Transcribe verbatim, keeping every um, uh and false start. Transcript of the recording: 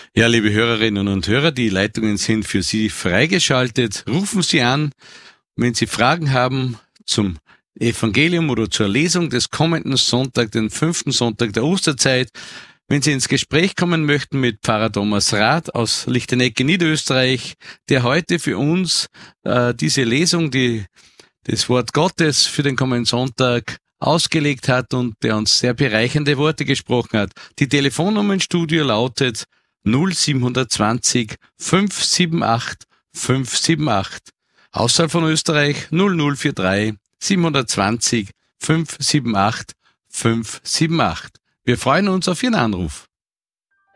Ja, liebe Hörerinnen und Hörer, die Leitungen sind für Sie freigeschaltet. Rufen Sie an, wenn Sie Fragen haben zum Evangelium oder zur Lesung des kommenden Sonntag, den fünften Sonntag der Osterzeit. Wenn Sie ins Gespräch kommen möchten mit Pfarrer Thomas Rath aus Lichtenegg in Niederösterreich, der heute für uns äh, diese Lesung, die das Wort Gottes für den kommenden Sonntag ausgelegt hat und der uns sehr bereichernde Worte gesprochen hat. Die Telefonnummer im Studio lautet null sieben zwei null fünf sieben acht fünf sieben acht. Außerhalb von Österreich null null vier drei sieben zwei null fünf sieben acht fünf sieben acht. Wir freuen uns auf Ihren Anruf.